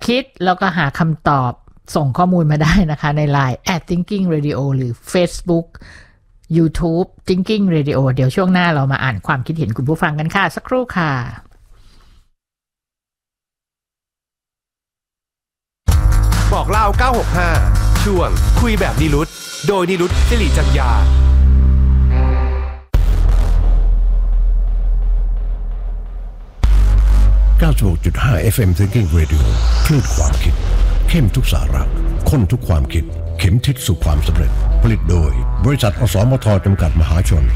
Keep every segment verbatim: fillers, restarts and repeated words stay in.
คิดแล้วก็หาคำตอบส่งข้อมูลมาได้นะคะใน ไลน์ แอท Thinking Radio หรือ Facebook YouTube Thinking Radio เดี๋ยวช่วงหน้าเรามาอ่านความคิดเห็นคุณผู้ฟังกันค่ะสักครู่ค่ะบอกเล่าเก้าหกห้าช่วงคุยแบบนิรุตโดยนิรุตสิริจัญญาเก้าสิบหกจุดห้า เอฟ เอ็ม Thinking Radio คลื่นความคิดเข้มทุกสาระข้นทุกความคิดเข็มทิศสู่ความสำเร็จผลิตโดยบริษัทอสมทจำกัดมหาชน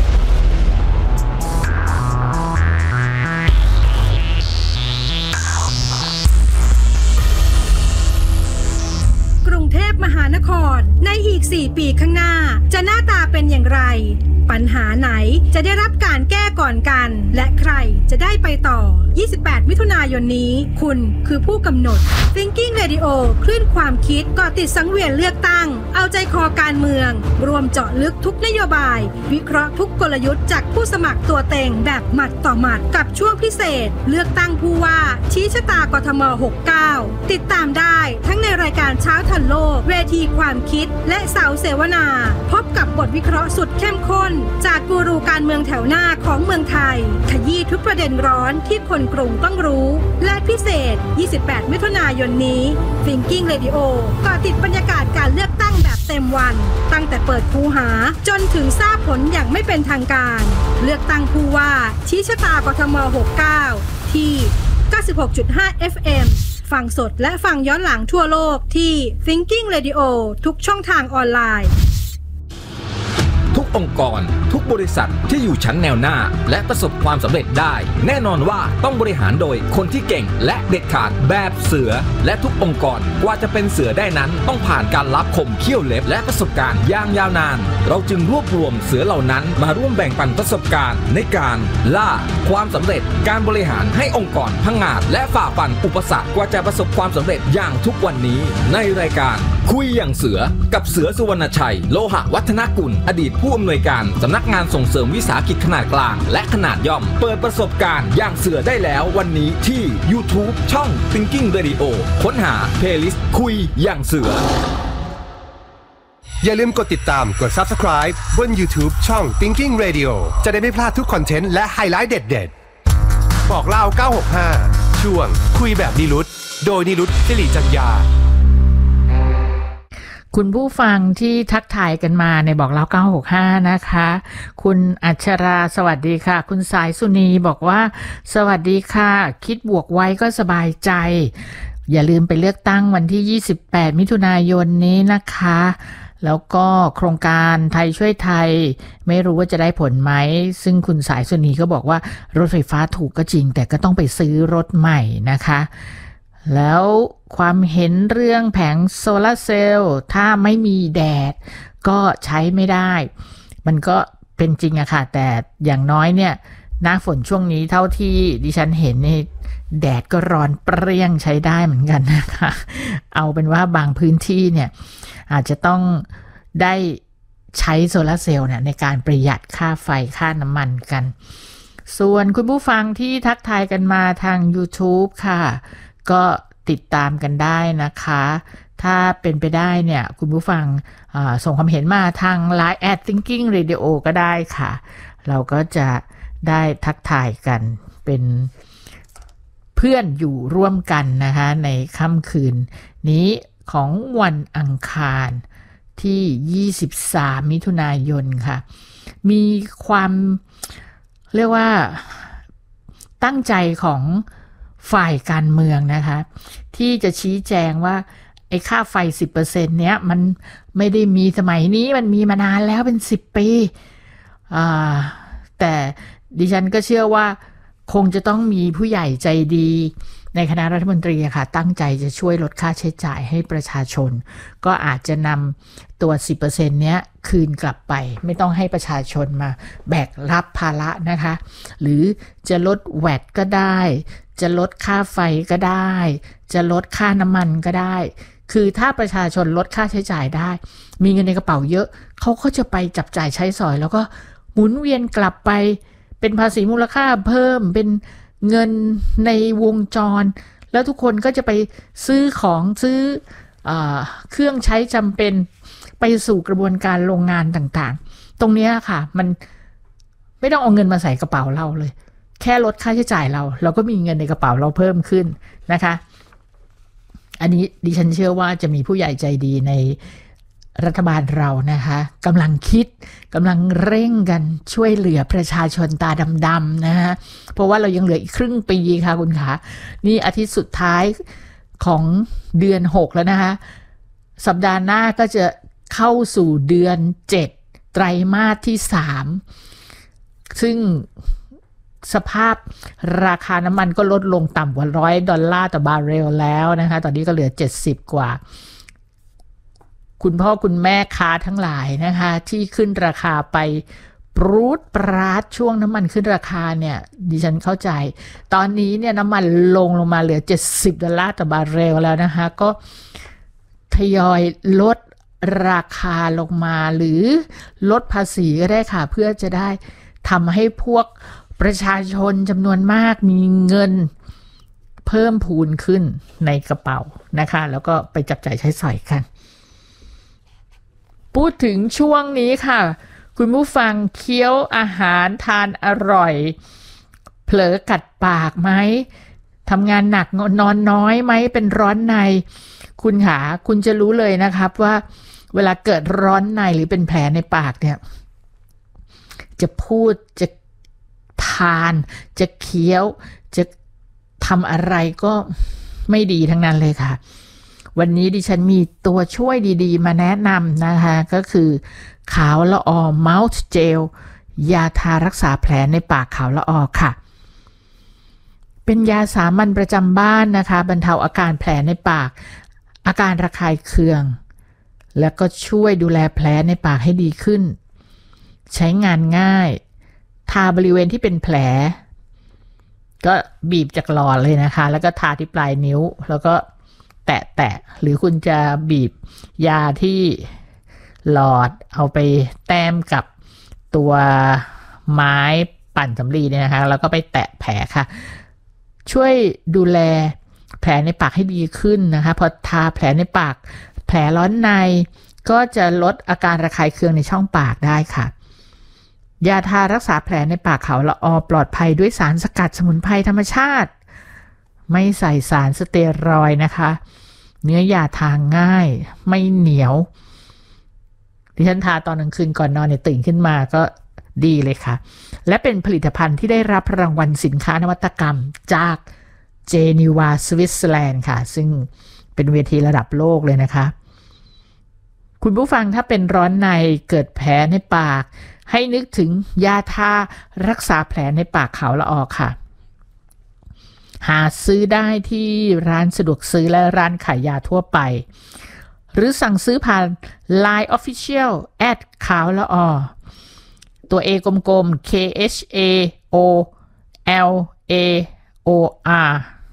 กรุงเทพมหานครในอีกสี่ปีข้างหน้าจะหน้าตาเป็นอย่างไรปัญหาไหนจะได้รับการแก้ก่อนกันและใครจะได้ไปต่อยี่สิบแปดมิถุนายนนี้คุณคือผู้กำหนด Thinking Radio คลื่นความคิดก่อติดสังเวียนเลือกตั้งเอาใจคอการเมืองรวมเจาะลึกทุกนโยบายวิเคราะห์ทุกกลยุทธ์จากผู้สมัครตัวเต็งแบบหมัดต่อหมัดกับช่วงพิเศษเลือกตั้งผู้ว่าชี้ชะตากทมหกสิบเก้าติดตามได้ทั้งในรายการเช้าทันโลกเวทีความคิดและเสาเสวนาพบกับบทวิเคราะห์สุดเข้มข้นจากกูรูการเมืองแถวหน้าของเมืองไทยขยี้ทุกประเด็นร้อนที่คนกรุงต้องรู้และพิเศษยี่สิบแปดมิถุนายนนี้ Thinking Radio ก่อติดบรรยากาศการเลือกตั้งแบบเต็มวันตั้งแต่เปิดคูหาจนถึงทราบผลอย่างไม่เป็นทางการเลือกตั้งผู้ว่าชี้ชะตากทมหกสิบเก้าที่ เก้าสิบหกจุดห้า เอฟ เอ็ม ฟังสดและฟังย้อนหลังทั่วโลกที่ Thinking Radio ทุกช่องทางออนไลน์ทุกองค์กรทุกบริษัทที่อยู่ชั้นแนวหน้าและประสบความสำเร็จได้แน่นอนว่าต้องบริหารโดยคนที่เก่งและเด็ดขาดแบบเสือและทุกองค์กรกว่าจะเป็นเสือได้นั้นต้องผ่านการลับคมเขี้ยวเล็บและประสบการณ์อย่างยาวนานเราจึงรวบรวมเสือเหล่านั้นมาร่วมแบ่งปันประสบการณ์ในการล่าความสำเร็จการบริหารให้องค์กรพังงาดและฝ่าฟันอุปสรรคกว่าจะประสบความสำเร็จอย่างทุกวันนี้ในรายการคุยอย่างเสือกับเสือสุวรรณชัยโลหะวัฒนกุลอดีตผู้อำนวยการสำนักงานส่งเสริมวิสาหกิจขนาดกลางและขนาดย่อมเปิดประสบการณ์อย่างเสือได้แล้ววันนี้ที่ YouTube ช่อง Thinking Radio ค้นหาเพลย์ลิสต์คุยอย่างเสืออย่าลืมกดติดตามกด Subscribe บน YouTube ช่อง Thinking Radio จะได้ไม่พลาดทุกคอนเทนต์และไฮไลท์เด็ดๆบอกเล่าเก้าหกห้าช่วงคุยแบบนิรุตโดยนิรุตสิริจัญญาคุณผู้ฟังที่ทักทายกันมาในบอกเล่าเก้าหกห้านะคะคุณอัชราสวัสดีค่ะคุณสายสุนีบอกว่าสวัสดีค่ะคิดบวกไว้ก็สบายใจอย่าลืมไปเลือกตั้งวันที่ยี่สิบแปดมิถุนายนนี้นะคะแล้วก็โครงการไทยช่วยไทยไม่รู้ว่าจะได้ผลไหมซึ่งคุณสายสุนีก็บอกว่ารถไฟฟ้าถูกก็จริงแต่ก็ต้องไปซื้อรถใหม่นะคะแล้วความเห็นเรื่องแผงโซลาร์เซลล์ถ้าไม่มีแดดก็ใช้ไม่ได้มันก็เป็นจริงอะค่ะแต่อย่างน้อยเนี่ยหน้าฝนช่วงนี้เท่าที่ดิฉันเห็นนี่แดดก็ร้อนเปรี้ยงใช้ได้เหมือนกันนะคะเอาเป็นว่าบางพื้นที่เนี่ยอาจจะต้องได้ใช้โซลาร์เซลล์เนี่ยในการประหยัดค่าไฟค่าน้ำมันกันส่วนคุณผู้ฟังที่ทักทายกันมาทาง YouTube ค่ะก็ติดตามกันได้นะคะถ้าเป็นไปได้เนี่ยคุณผู้ฟังส่งความเห็นมาทาง ไลน์ แอท Thinking Radio ก็ได้ค่ะเราก็จะได้ทักทายกันเป็นเพื่อนอยู่ร่วมกันนะคะในค่ำคืนนี้ของวันอังคารที่ยี่สิบสามมิถุนายนค่ะมีความเรียกว่าตั้งใจของฝ่ายการเมืองนะคะที่จะชี้แจงว่าไอ้ค่าไฟ สิบเปอร์เซ็นต์ เนี้ยมันไม่ได้มีสมัยนี้มันมีมานานแล้วเป็นสิบปีอ่าแต่ดิฉันก็เชื่อว่าคงจะต้องมีผู้ใหญ่ใจดีในคณะรัฐมนตรีค่ะตั้งใจจะช่วยลดค่าใช้จ่ายให้ประชาชนก็อาจจะนำตัว สิบเปอร์เซ็นต์ เนี้ยคืนกลับไปไม่ต้องให้ประชาชนมาแบกรับภาระนะคะหรือจะลด แวต ก็ได้จะลดค่าไฟก็ได้จะลดค่าน้ำมันก็ได้คือถ้าประชาชนลดค่าใช้จ่ายได้มีเงินในกระเป๋าเยอะเขาก็จะไปจับจ่ายใช้สอยแล้วก็หมุนเวียนกลับไปเป็นภาษีมูลค่าเพิ่มเป็นเงินในวงจรแล้วทุกคนก็จะไปซื้อของซื้อเอ่อเครื่องใช้จำเป็นไปสู่กระบวนการโรงงานต่างๆตรงนี้ค่ะมันไม่ต้องเอาเงินมาใส่กระเป๋าเราเลยแค่ลดค่าใช้จ่ายเราเราก็มีเงินในกระเป๋าเราเพิ่มขึ้นนะคะอันนี้ดิฉันเชื่อว่าจะมีผู้ใหญ่ใจดีในรัฐบาลเรานะคะกำลังคิดกำลังเร่งกันช่วยเหลือประชาชนตาดำๆนะคะเพราะว่าเรายังเหลืออีกครึ่งปีค่ะคุณคะนี่อาทิตย์สุดท้ายของเดือนหกแล้วนะคะสัปดาห์หน้าก็จะเข้าสู่เดือนเจ็ดไตรมาสที่สามซึ่งสภาพราคาน้ำมันก็ลดลงต่ำกว่าร้อยดอลลาร์ต่อบาร์เรลแล้วนะคะตอนนี้ก็เหลือเจ็ดสิบกว่าคุณพ่อคุณแม่ค้าทั้งหลายนะคะที่ขึ้นราคาไปปรูดปราดช่วงน้ำมันขึ้นราคาเนี่ยดิฉันเข้าใจตอนนี้เนี่ยน้ำมันลงลงมาเหลือเจ็ดสิบดอลลาร์ต่อบาร์เรลแล้วนะคะก็ทยอยลดราคาลงมาหรือลดภาษีก็ได้ค่ะเพื่อจะได้ทำให้พวกประชาชนจำนวนมากมีเงินเพิ่มพูนขึ้นในกระเป๋านะคะแล้วก็ไปจับจ่ายใช้สอยกันพูดถึงช่วงนี้ค่ะคุณผู้ฟังเคี้ยวอาหารทานอร่อยเผลอกัดปากไหมทำงานหนักนอนน้อยไหมเป็นร้อนในคุณค่ะคุณจะรู้เลยนะครับว่าเวลาเกิดร้อนในหรือเป็นแผลในปากเนี่ยจะพูดจะทานจะเคี้ยวจะทำอะไรก็ไม่ดีทั้งนั้นเลยค่ะวันนี้ดิฉันมีตัวช่วยดีๆมาแนะนำนะคะก็คือขาวละออ Mouth Gel ยาทารักษาแผลในปากขาวละออค่ะเป็นยาสามัญประจำบ้านนะคะบรรเทาอาการแผลในปากอาการระคายเคืองแล้วก็ช่วยดูแลแผลในปากให้ดีขึ้นใช้งานง่ายทาบริเวณที่เป็นแผลก็บีบจากหลอดเลยนะคะแล้วก็ทาที่ปลายนิ้วแล้วก็แตะๆหรือคุณจะบีบยาที่หลอดเอาไปแต้มกับตัวไม้ปั่นสำลีเนี่ยนะคะแล้วก็ไปแตะแผลค่ะช่วยดูแลแผลในปากให้ดีขึ้นนะคะพอทาแผลในปากแผลร้อนในก็จะลดอาการระคายเคืองในช่องปากได้ค่ะยาทารักษาแผลในปากขาวละออปลอดภัยด้วยสารสกัดสมุนไพรธรรมชาติไม่ใส่สารสเตียรอยด์นะคะเนื้อยาทาง่ายไม่เหนียวดิฉันทาตอนกลางคืนก่อนนอนเนี่ยตื่นขึ้นมาก็ดีเลยค่ะและเป็นผลิตภัณฑ์ที่ได้รับรางวัลสินค้านวัตกรรมจากเจนีวาสวิตเซอร์แลนด์ค่ะซึ่งเป็นเวทีระดับโลกเลยนะคะคุณผู้ฟังถ้าเป็นร้อนในเกิดแผลในปากให้นึกถึงยาทารักษาแผลในปากขาวละออค่ะหาซื้อได้ที่ร้านสะดวกซื้อและร้านขายยาทั่วไปหรือสั่งซื้อผ่าน ไลน์ Official แอดขาวละออตัว A กลมๆ K H A O L A O R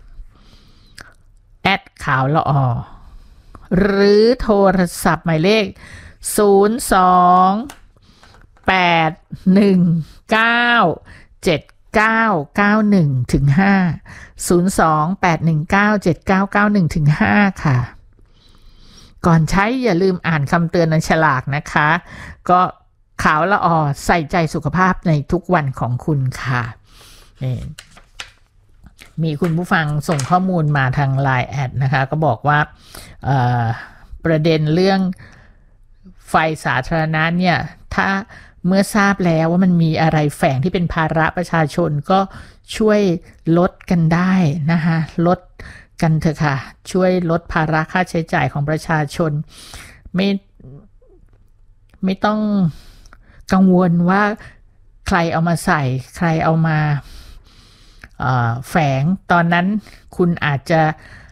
แอดขาวละออหรือโทรศัพท์หมายเลขศูนย์ สอง แปด หนึ่ง เก้า เจ็ด เก้า เก้า หนึ่ง ถึง ห้า ศูนย์ สอง แปด หนึ่ง เก้า เจ็ด เก้า เก้า หนึ่ง ถึง ห้า ค่ะก่อนใช้อย่าลืมอ่านคำเตือนในฉลากนะคะก็ขาวละออใส่ใจสุขภาพในทุกวันของคุณค่ะนี่มีคุณผู้ฟังส่งข้อมูลมาทาง ไลน์ แอดนะคะก็บอกว่าประเด็นเรื่องไฟสาธารณะเนี่ยถ้าเมื่อทราบแล้วว่ามันมีอะไรแฝงที่เป็นภาระประชาชนก็ช่วยลดกันได้นะคะลดกันเถอะค่ะช่วยลดภาระค่าใช้จ่ายของประชาชนไม่ไม่ต้องกังวลว่าใครเอามาใส่ใครเอามาแฝงตอนนั้นคุณอาจจะ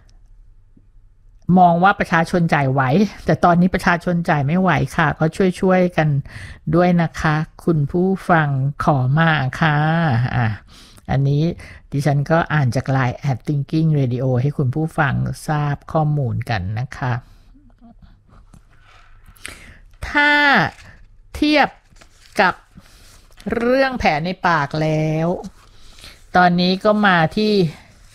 มองว่าประชาชนจ่ายไหวแต่ตอนนี้ประชาชนจ่ายไม่ไหวค่ะก็ช่วยๆกันด้วยนะคะคุณผู้ฟังขอมาค่ะอ่ะอันนี้ดิฉันก็อ่านจาก ไลน์ แอด Thinking Radio ให้คุณผู้ฟังทราบข้อมูลกันนะคะถ้าเทียบกับเรื่องแผลในปากแล้วตอนนี้ก็มาที่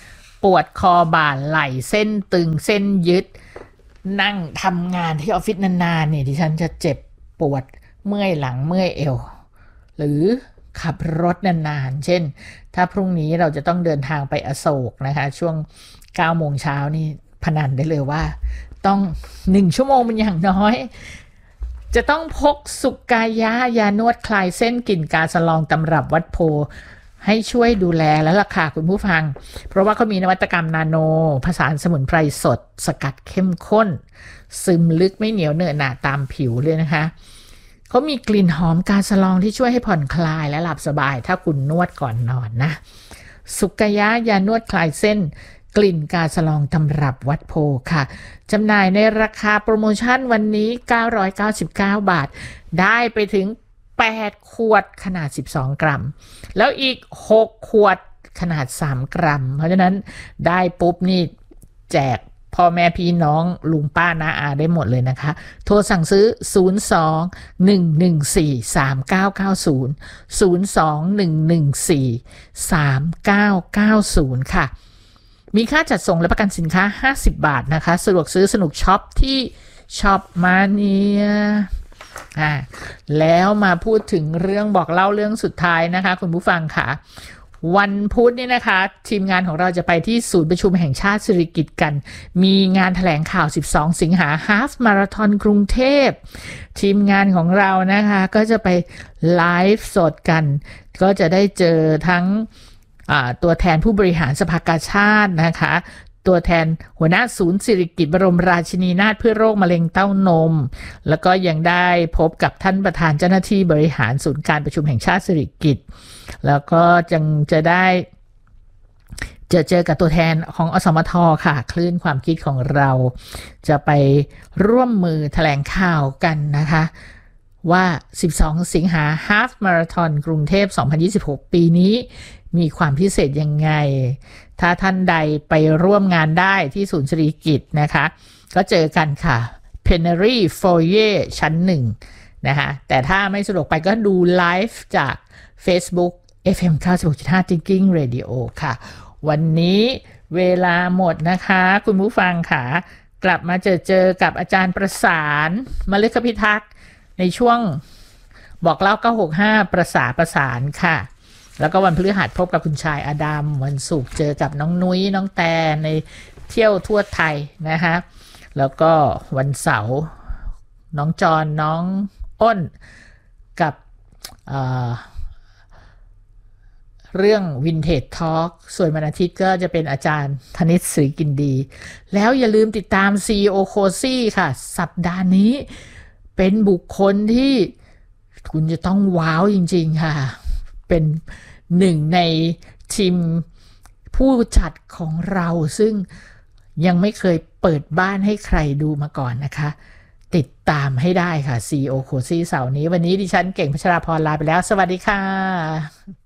ปวดคอบ่าไหล่เส้นตึงเส้นยึดนั่งทำงานที่ออฟฟิศนานๆเนี่ยดิฉันจะเจ็บปวดเมื่อยหลังเมื่อยเอวหรือขับรถนานๆเช่นถ้าพรุ่งนี้เราจะต้องเดินทางไปอโศกนะคะช่วงเก้าโมงเช้านี่พนันได้เลยว่าต้องหนึ่งชั่วโมงเป็นอย่างน้อยจะต้องพกสุกายะยานวดคลายเส้นกลิ่นกาสลองตำรับวัดโพให้ช่วยดูแลแล้วล่ะค่ะคุณผู้ฟังเพราะว่าเขามีนวัตกรรมนาโนผสานสมุนไพรสดสกัดเข้มข้นซึมลึกไม่เหนียวเหนอะหนะตามผิวเลยนะคะเขามีกลิ่นหอมกาสลองที่ช่วยให้ผ่อนคลายและหลับสบายถ้าคุณนวดก่อนนอนนะสุกายะยานวดคลายเส้นกลิ่นกาสลองตำรับวัดโพค่ะจำหน่ายในราคาโปรโมชั่นวันนี้เก้าร้อยเก้าสิบเก้าบาทได้ไปถึงแปดขวดขนาดสิบสองกรัมแล้วอีกหกขวดขนาดสามกรัมเพราะฉะนั้นได้ปุ๊บนี่แจกพ่อแม่พี่น้องลุงป้าน้าอาได้หมดเลยนะคะโทรสั่งซื้อศูนย์ สอง หนึ่ง หนึ่ง สี่ สาม เก้า เก้า ศูนย์ ศูนย์ สอง หนึ่ง หนึ่ง สี่ สาม เก้า เก้า ศูนย์ค่ะมีค่าจัดส่งและประกันสินค้าห้าสิบบาทนะคะสะดวกซื้อสนุกช็อปที่ช็อปมาเนียอ่าแล้วมาพูดถึงเรื่องบอกเล่าเรื่องสุดท้ายนะคะคุณผู้ฟังค่ะวันพุธนี่นะคะทีมงานของเราจะไปที่ศูนย์ประชุมแห่งชาติสิริกิติ์กันมีงานแถลงข่าวสิบสองสิงหาฮาล์ฟมาราธอนกรุงเทพทีมงานของเรานะคะก็จะไปไลฟ์สดกันก็จะได้เจอทั้งตัวแทนผู้บริหารสภากาชาตินะคะตัวแทนหัวหน้าศูนย์สิริกิติ์บรมราชินีนาถเพื่อโรคมะเร็งเต้านมแล้วก็ยังได้พบกับท่านประธานเจ้าหน้าที่บริหารศูนย์การประชุมแห่งชาติสิริกิติ์แล้วก็จังจะได้เจอเจอกับตัวแทนของอสมทค่ะคลื่นความคิดของเราจะไปร่วมมือแถลงข่าวกันนะคะว่าสิบสองสิงหาฮาล์ฟมาราธอนกรุงเทพสองพันยี่สิบหกปีนี้มีความพิเศษยังไงถ้าท่านใดไปร่วมงานได้ที่ศูนย์สิริกิติ์นะคะก็เจอกันค่ะ Plenary Foyer ชั้นหนึ่งนะคะแต่ถ้าไม่สะดวกไปก็ดูไลฟ์จาก Facebook เอฟ เอ็ม เก้าสิบหกจุดห้า Thinking Radio ค่ะวันนี้เวลาหมดนะคะคุณผู้ฟังค่ะกลับมาเจอเจอกับอาจารย์ประสานมฤคพิทักษ์ในช่วงบอกเล่าเก้าหกห้าประสาประสานค่ะแล้วก็วันพฤหัสพบกับคุณชายอดัมวันศุกร์เจอกับน้องนุ้ยน้องแตนในเที่ยวทั่วไทยนะคะแล้วก็วันเสาร์น้องจอนน้องอ้นกับเอ่อเรื่อง Vintage Talk ส่วนวันอาทิตย์ก็จะเป็นอาจารย์ธนิตศรีกินดีแล้วอย่าลืมติดตาม ซี อี โอ Cozy ค่ะสัปดาห์นี้เป็นบุคคลที่คุณจะต้องว้าวจริงๆค่ะเป็นหนึ่งในทีมผู้จัดของเราซึ่งยังไม่เคยเปิดบ้านให้ใครดูมาก่อนนะคะติดตามให้ได้ค่ะ ซี อี โอ Cozy เสาร์นี้วันนี้ดิฉันเก่งพัชราพรลาไปแล้วสวัสดีค่ะ